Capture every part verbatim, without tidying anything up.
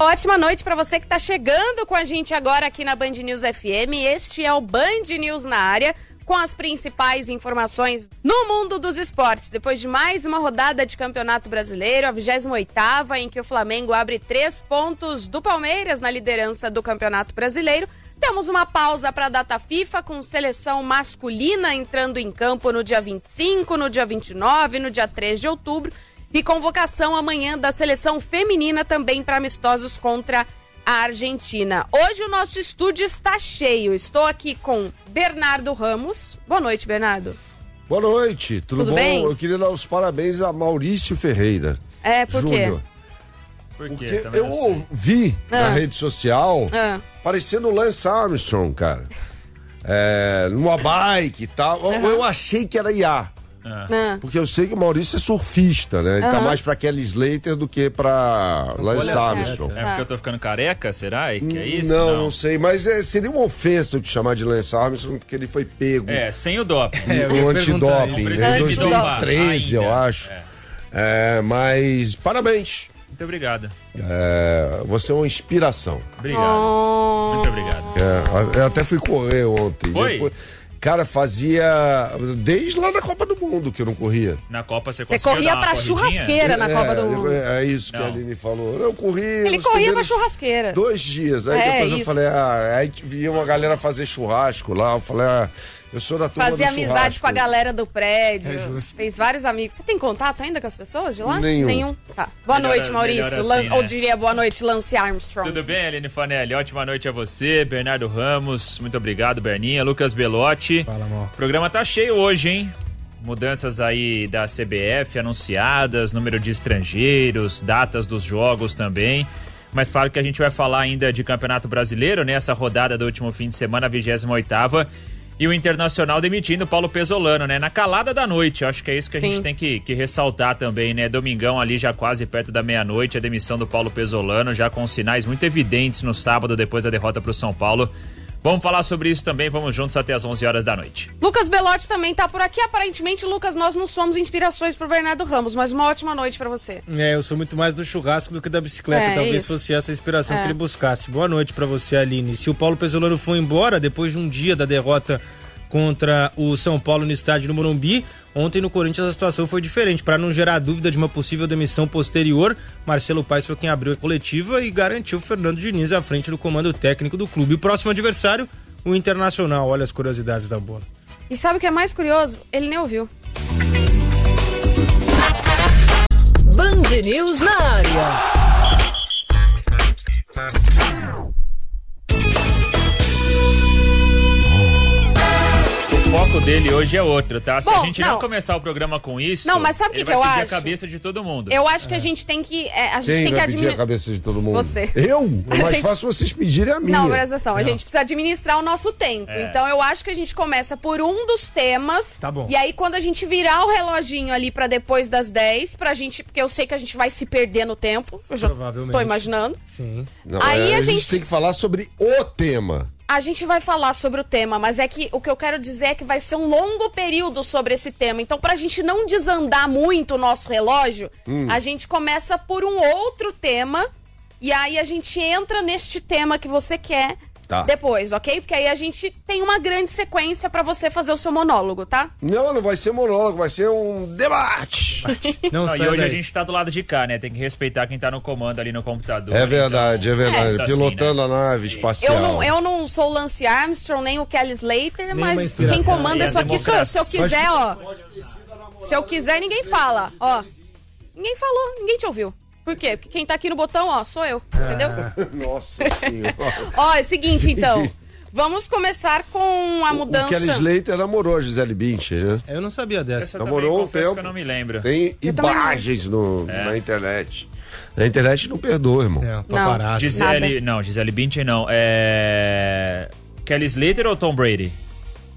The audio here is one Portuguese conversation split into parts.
Ótima noite para você que está chegando com a gente agora aqui na Band News F M. Este é o Band News na área, com as principais informações no mundo dos esportes. Depois de mais uma rodada de Campeonato Brasileiro, a vigésima oitava, em que o Flamengo abre três pontos do Palmeiras na liderança do Campeonato Brasileiro, temos uma pausa para a data FIFA, com seleção masculina entrando em campo no dia vinte e cinco, no dia vinte e nove, no dia três de outubro, e convocação amanhã da seleção feminina também para amistosos contra a Argentina. Hoje o nosso estúdio está cheio. Estou aqui com Bernardo Ramos. Boa noite, Bernardo. Boa noite, tudo, Tudo bom? bem? Eu queria dar os parabéns a Maurício Ferreira. É, por quê? Júnior. Por quê? Porque Também eu não sei. vi Ah. na rede social Ah. parecendo o Lance Armstrong, cara. É, numa bike e tal. Eu, Aham. eu achei que era I A. Ah. Porque eu sei que o Maurício é surfista, né? Ele tá Aham. mais pra Kelly Slater do que pra Lance Olha Armstrong. certo. É porque eu tô ficando careca, será? Que é isso? Não, não, sei, mas é, seria uma ofensa eu te chamar de Lance Armstrong, porque ele foi pego É, sem o doping. no antidoping, Precisa né? Em de dois mil e treze, dopar eu ainda. acho. É. É, mas parabéns. Muito obrigado. É, você é uma inspiração. Obrigado. Oh. Muito obrigado. É, eu até fui correr ontem. Foi? Depois- cara, fazia desde lá da Copa do Mundo que eu não corria. Na Copa você Você conseguiu corria dar uma pra corridinha? churrasqueira na é, Copa do Mundo. É, é isso que Não. a Aline falou. Eu corri. Ele nos corria pra primeiros churrasqueira. Dois dias. Aí É, depois eu isso. falei, ah, aí via uma galera fazer churrasco lá. Eu falei, ah, eu sou da turma Fazia do amizade churrasco. com a galera do prédio. É justo. Fez vários amigos. Você tem contato ainda com as pessoas de lá? Nenhum. Tá. Boa Melhor- noite, Maurício. melhor assim, Lance- né? Ou diria boa noite, Lance Armstrong. Tudo bem, Aline Fanelli? Ótima noite a você, Bernardo Ramos. Muito obrigado, Berninha. Lucas Belotti. Fala, amor. O programa tá cheio hoje, hein? Mudanças aí da C B F anunciadas, número de estrangeiros, datas dos jogos também. Mas claro que a gente vai falar ainda de Campeonato Brasileiro, né? Essa rodada do último fim de semana, a vigésima oitava. E o Internacional demitindo o Paulo Pesolano, né? Na calada da noite. Eu acho que é isso que a Sim. gente tem que, que ressaltar também, né? Domingão ali já quase perto da meia-noite, a demissão do Paulo Pesolano, já com sinais muito evidentes no sábado, depois da derrota pro São Paulo. Vamos falar sobre isso também, vamos juntos até as onze horas da noite. Lucas Belotti também tá por aqui. Aparentemente, Lucas, nós não somos inspirações pro Bernardo Ramos, mas uma ótima noite pra você. É, eu sou muito mais do churrasco do que da bicicleta. É, Talvez isso. fosse essa a inspiração É. que ele buscasse. Boa noite pra você, Aline. Se o Paulo Pesolano for embora depois de um dia da derrota contra o São Paulo no estádio no Morumbi, ontem no Corinthians a situação foi diferente. Para não gerar dúvida de uma possível demissão posterior, Marcelo Paes foi quem abriu a coletiva e garantiu o Fernando Diniz à frente do comando técnico do clube. O próximo adversário, o Internacional. Olha as curiosidades da bola. E sabe o que é mais curioso? Ele nem ouviu. Band News na área. O foco dele hoje é outro, tá? Se Bom, a gente não. não. começar o programa com isso, Não, mas sabe o que ele que vai eu pedir acho? a cabeça de todo mundo. Eu acho que a gente tem que. é, a gente Quem tem que vai pedir a administrar. cabeça de todo mundo? Você. Eu? É A mais gente- fácil vocês pedirem a minha. Não, presta atenção. A gente precisa administrar o nosso tempo. É. Então eu acho que a gente começa por um dos temas. Tá bom. E aí, quando a gente virar o reloginho ali pra depois das dez, pra gente. Porque eu sei que a gente vai se perder no tempo. Eu já Provavelmente. tô imaginando. Sim. Não, Aí é, a a gente gente- tem que falar sobre o tema. A gente vai falar sobre o tema, mas é que o que eu quero dizer é que vai ser um longo período sobre esse tema. Então, pra gente não desandar muito o nosso relógio, Hum. a gente começa por um outro tema e aí a gente entra neste tema que você quer Tá. depois, ok? Porque aí a gente tem uma grande sequência pra você fazer o seu monólogo, tá? Não, não vai ser monólogo, vai ser um debate. Não, Não, e sai hoje a daí. gente tá do lado de cá, né? Tem que respeitar quem tá no comando ali no computador. É verdade, é verdade. tá Pilotando assim, né? a nave espacial. Eu não, eu não sou o Lance Armstrong, nem o Kelly Slater, uma mas inspiração. quem comanda E a isso aqui sou eu. Se eu democracia. quiser, ó. Se eu quiser, ninguém fala, ó. Ninguém falou, ninguém te ouviu. Por quê? Porque quem tá aqui no botão, ó, sou eu, entendeu? Nossa senhora. Ó, é o seguinte, então. Vamos começar com a O mudança. Kelly Slater namorou a Gisele Bündchen, né? Eu não sabia dessa. Essa eu Namorou também um confesso tempo. que eu não me lembro. Tem Eu também não. imagens no, na internet. Na internet não perdoa, irmão. É, paparazzi. Gisele, não, Gisele Bündchen não. É... Kelly Slater ou Tom Brady?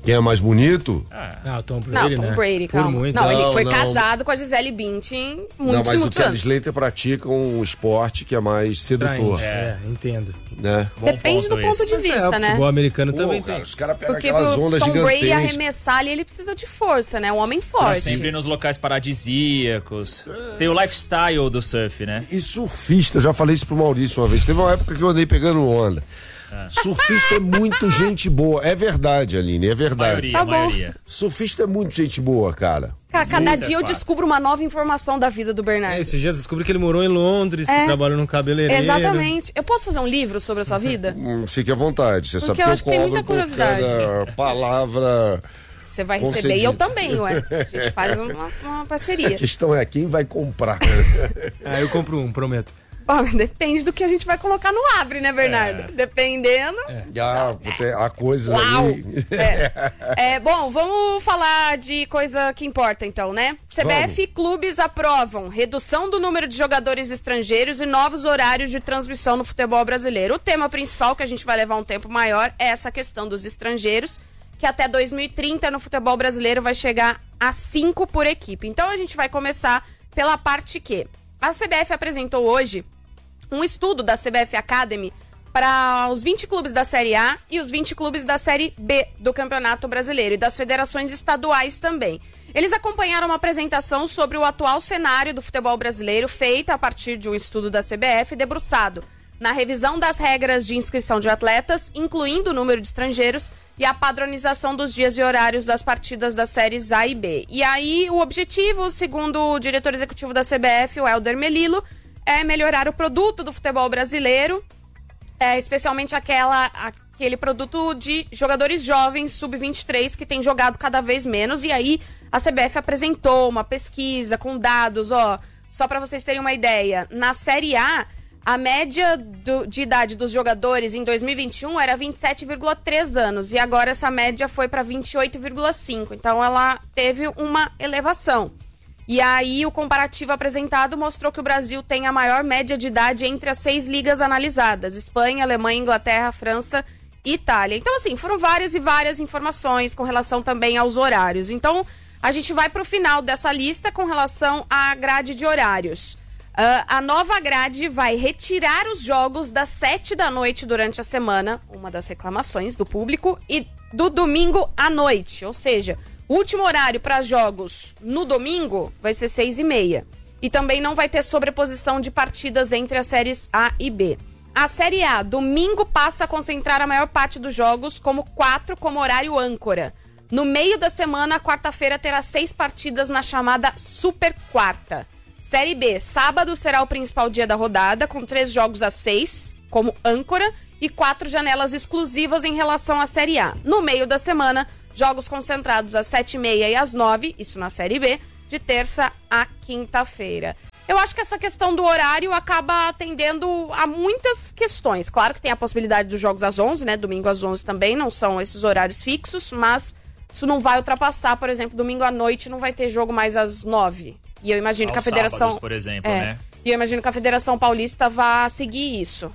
Quem é mais bonito? Ah, o Tom Não, Brady, Tom né? Brady, Por calma. muito. Não, ele Não, foi não. casado com a Gisele Bündchen muitos, não, mas o muitos Kelly anos. Slater pratica um esporte que é mais sedutor, É, entendo. né? Bom Depende do ponto esse. de Mas é, vista, o né? futebol americano Pô, também cara, tem. os caras pegam Porque aquelas pro ondas Tom Brady gigantescas. arremessar ali, ele precisa de força, né? Um homem Tá forte. sempre nos locais paradisíacos. Tem o lifestyle do surf, né? E surfista, eu já falei isso pro Maurício uma vez. Teve uma época que eu andei pegando onda. Surfista é muito gente boa. É verdade, Aline, é verdade. Maioria, Tá bom. maioria. Surfista é muito gente boa, cara. Cara, cada Isso é dia eu fato. descubro uma nova informação da vida do Bernardo. É, esses dias descobri que ele morou em Londres, É. que trabalhou num cabeleireiro. Exatamente. Eu posso fazer um livro sobre a sua vida? Hum, Fique à vontade. Você sabe eu que acho que tem eu cobro muita por curiosidade. cada palavra. Você vai Concedido. receber e eu também, ué. A gente faz uma, uma A parceria. questão é quem vai comprar. Ah, eu compro um, prometo. Ó, depende do que a gente vai colocar no Abre, né, Bernardo? Dependendo. E há, há coisas Uau! ali. É. É, bom, vamos falar de coisa que importa então, né? C B F e clubes aprovam redução do número de jogadores estrangeiros e novos horários de transmissão no futebol brasileiro. O tema principal, que a gente vai levar um tempo maior, é essa questão dos estrangeiros, que até dois mil e trinta no futebol brasileiro vai chegar a cinco por equipe. Então a gente vai começar pela parte que a C B F apresentou hoje um estudo da C B F Academy para os vinte clubes da Série A e os vinte clubes da Série B do Campeonato Brasileiro e das federações estaduais também. Eles acompanharam uma apresentação sobre o atual cenário do futebol brasileiro feita a partir de um estudo da C B F debruçado na revisão das regras de inscrição de atletas, incluindo o número de estrangeiros e a padronização dos dias e horários das partidas das séries A e B. E aí o objetivo, segundo o diretor executivo da C B F, o Helder Melillo, é melhorar o produto do futebol brasileiro, é, especialmente aquela, aquele produto de jogadores jovens, sub vinte e três, que tem jogado cada vez menos. E aí a C B F apresentou uma pesquisa com dados, ó, só para vocês terem uma ideia. Na Série A, a média do, de idade dos jogadores em dois mil e vinte e um era vinte e sete vírgula três anos e agora essa média foi para vinte e oito vírgula cinco. Então ela teve uma elevação. E aí o comparativo apresentado mostrou que o Brasil tem a maior média de idade entre as seis ligas analisadas: Espanha, Alemanha, Inglaterra, França e Itália. Então, assim, foram várias e várias informações com relação também aos horários. Então, a gente vai para o final dessa lista com relação à grade de horários. Uh, a nova grade vai retirar os jogos das sete da noite durante a semana, uma das reclamações do público, e do domingo à noite, ou seja, o último horário para jogos no domingo vai ser seis e meia. E também não vai ter sobreposição de partidas entre as séries A e B. A Série A, domingo, passa a concentrar a maior parte dos jogos, como quatro como horário âncora. No meio da semana, a quarta-feira terá seis partidas na chamada Super Quarta. Série B, sábado será o principal dia da rodada, com três jogos às seis, como âncora, e quatro janelas exclusivas em relação à Série A. No meio da semana, jogos concentrados às sete e meia e às nove, isso na Série B, de terça a quinta-feira. Eu acho que essa questão do horário acaba atendendo a muitas questões. Claro que tem a possibilidade dos jogos às onze, né? Domingo às onze também, não são esses horários fixos, mas isso não vai ultrapassar, por exemplo, domingo à noite não vai ter jogo mais às nove. E eu imagino Aos que a Federação... sábados, por exemplo, é, né? E eu imagino que a Federação Paulista vá seguir isso.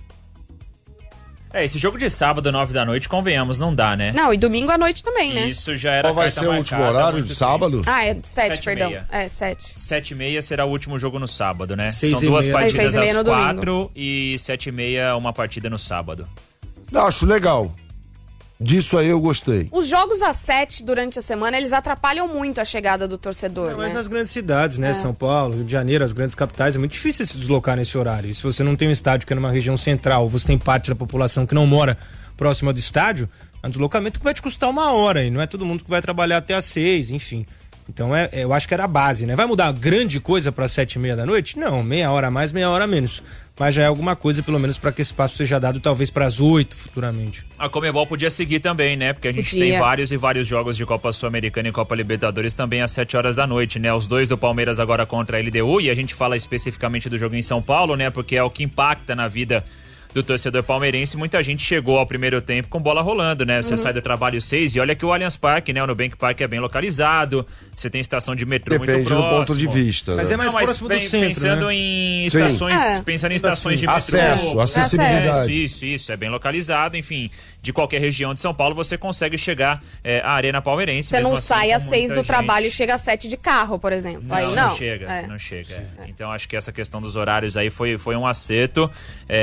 É, esse jogo de sábado, nove da noite, convenhamos, não dá, né? Não, e domingo à noite também, né? Isso já era Qual vai carta ser o último marcada há horário muito de tempo. sábado? Ah, é sete, Sete e perdão. meia. É, sete. Sete e meia será o último jogo no sábado, né? Seis São e duas meia. partidas É, seis e meia às no domingo. quatro e sete e meia uma partida no sábado. Acho legal. Disso aí eu gostei. Os jogos às sete durante a semana, eles atrapalham muito a chegada do torcedor, Não, mas né? nas grandes cidades, né? São Paulo, Rio de Janeiro, as grandes capitais, é muito difícil se deslocar nesse horário. E se você não tem um estádio que é numa região central, ou você tem parte da população que não mora próxima do estádio, é um deslocamento que vai te custar uma hora, e não é todo mundo que vai trabalhar até às seis, enfim. Então é, eu acho que era a base, né? Vai mudar grande coisa para sete e meia da noite? Não, meia hora a mais, meia hora a menos. Mas já é alguma coisa, pelo menos, para que esse espaço seja dado talvez para as oito futuramente. A Conmebol podia seguir também, né? Porque a gente Podia. tem vários e vários jogos de Copa Sul-Americana e Copa Libertadores também às sete horas da noite, né? Os dois do Palmeiras agora contra a L D U, e a gente fala especificamente do jogo em São Paulo, né? Porque é o que impacta na vida do torcedor palmeirense. Muita gente chegou ao primeiro tempo com bola rolando, né? Você uhum. sai do trabalho seis e olha que o Allianz Parque, né? O Nubank Park é bem localizado, você tem estação de metrô Depende muito próximo. do ponto de vista. Mas né? é mais Não, mas próximo bem, do centro, pensando né? em estações, é. pensando em estações de metrô. Acesso, acessibilidade. Isso, isso, isso, é bem localizado, enfim, de qualquer região de São Paulo você consegue chegar é, à Arena Palmeirense. Você não assim, sai às seis do gente. trabalho e chega às sete de carro, por exemplo. Não, aí não. não chega, é. não chega. É. Então acho que essa questão dos horários aí foi, foi um acerto.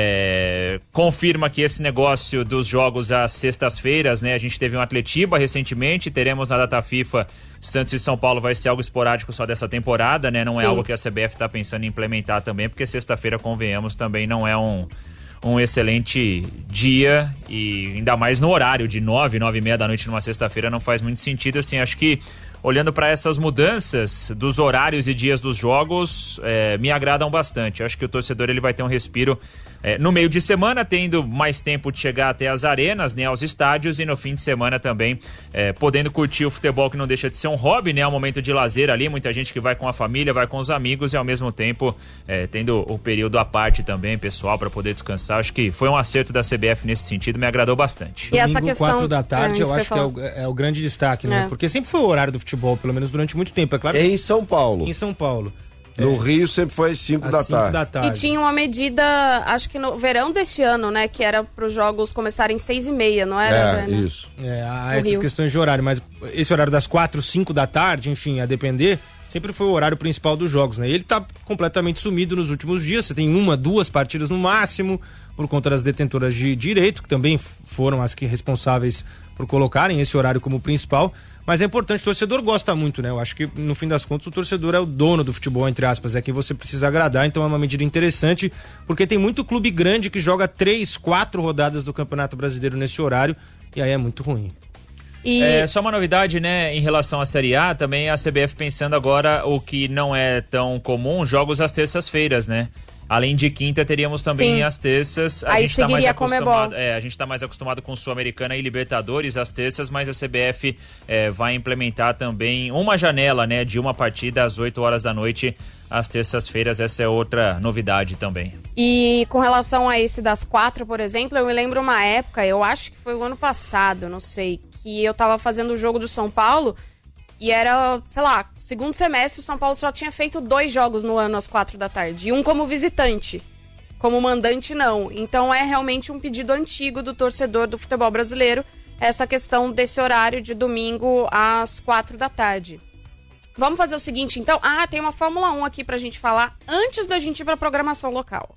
É, confirma que esse negócio dos jogos às sextas-feiras, né? A gente teve um Atletiba recentemente, teremos na data FIFA Santos e São Paulo, vai ser algo esporádico só dessa temporada, né? Não Sim. é algo que a C B F está pensando em implementar também, porque sexta-feira, convenhamos, também não é um um excelente dia e ainda mais no horário de nove, nove e meia da noite numa sexta-feira não faz muito sentido, assim, acho que olhando para essas mudanças dos horários e dias dos jogos, é, me agradam bastante. Acho que o torcedor ele vai ter um respiro é, no meio de semana, tendo mais tempo de chegar até as arenas, né, aos estádios, e no fim de semana também é, podendo curtir o futebol, que não deixa de ser um hobby, né, um momento de lazer ali, muita gente que vai com a família, vai com os amigos e ao mesmo tempo é, tendo o período à parte também, pessoal, para poder descansar. Acho que foi um acerto da C B F nesse sentido, me agradou bastante. E essa questão quatro da tarde, é, eu acho que, que é, o, é o grande destaque, né, é. porque sempre foi o horário do futebol, pelo menos durante muito tempo, é claro. Em São Paulo. Em São Paulo. No é. Rio sempre foi às cinco da tarde. E tinha uma medida, acho que no verão deste ano, né? Que era para os jogos começarem seis e meia, não era? É, né? Isso. É, há essas Rio. questões de horário, mas esse horário das quatro, cinco da tarde, enfim, a depender, sempre foi o horário principal dos jogos, né? E ele tá completamente sumido nos últimos dias, você tem uma, duas partidas no máximo, por conta das detentoras de direito, que também foram as que responsáveis por colocarem esse horário como principal. Mas é importante, o torcedor gosta muito, né? Eu acho que, no fim das contas, o torcedor é o dono do futebol, entre aspas, é quem você precisa agradar, então é uma medida interessante, porque tem muito clube grande que joga três, quatro rodadas do Campeonato Brasileiro nesse horário, e aí é muito ruim. E... É, só uma novidade, né, em relação à Série A, também a C B F pensando agora o que não é tão comum, jogos às terças-feiras, né? Além de quinta, teríamos também Sim. as terças. A Aí gente tá mais acostumado, é, a gente está mais acostumado com Sul-Americana e Libertadores às terças, mas a C B F é, vai implementar também uma janela, né, de uma partida às oito horas da noite às terças-feiras. Essa é outra novidade também. E com relação a esse das quatro, por exemplo, eu me lembro uma época, eu acho que foi o ano passado, não sei, que eu tava fazendo o jogo do São Paulo. E era, sei lá, segundo semestre o São Paulo só tinha feito dois jogos no ano às quatro da tarde. E um como visitante. Como mandante, não. Então é realmente um pedido antigo do torcedor do futebol brasileiro, essa questão desse horário de domingo às quatro da tarde. Vamos fazer o seguinte, então. Ah, tem uma Fórmula um aqui pra gente falar antes da gente ir pra programação local.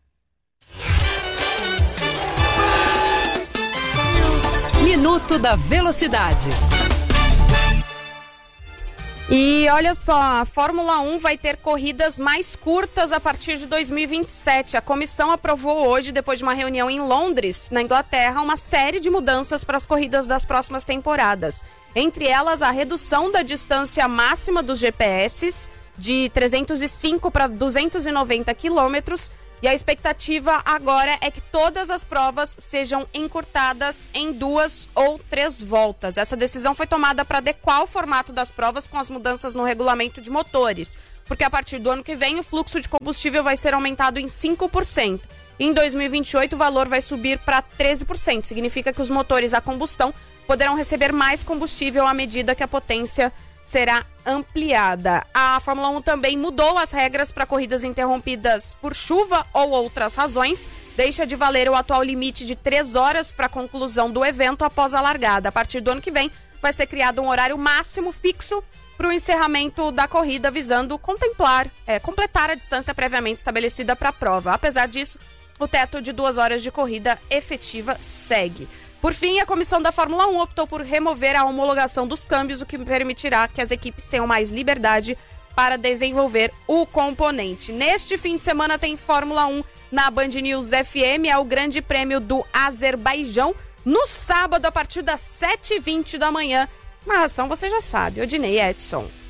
Minuto da Velocidade. E olha só, a Fórmula um vai ter corridas mais curtas a partir de dois mil e vinte e sete. A comissão aprovou hoje, depois de uma reunião em Londres, na Inglaterra, uma série de mudanças para as corridas das próximas temporadas. Entre elas, a redução da distância máxima dos G P S de trezentos e cinco para duzentos e noventa quilômetros. E a expectativa agora é que todas as provas sejam encurtadas em duas ou três voltas. Essa decisão foi tomada para adequar o formato das provas com as mudanças no regulamento de motores, porque a partir do ano que vem o fluxo de combustível vai ser aumentado em cinco por cento. Em dois mil e vinte e oito o valor vai subir para treze por cento. Significa que os motores a combustão poderão receber mais combustível à medida que a potência será ampliada. A Fórmula um também mudou as regras para corridas interrompidas por chuva ou outras razões. Deixa de valer o atual limite de três horas para a conclusão do evento após a largada. A partir do ano que vem, vai ser criado um horário máximo fixo para o encerramento da corrida, visando contemplar, é, completar a distância previamente estabelecida para a prova. Apesar disso, o teto de duas horas de corrida efetiva segue. Por fim, a comissão da Fórmula um optou por remover a homologação dos câmbios, o que permitirá que as equipes tenham mais liberdade para desenvolver o componente. Neste fim de semana tem Fórmula um na Band News F M, é o Grande Prêmio do Azerbaijão, no sábado a partir das sete e vinte da manhã. Narração você já sabe, Odinei Edson.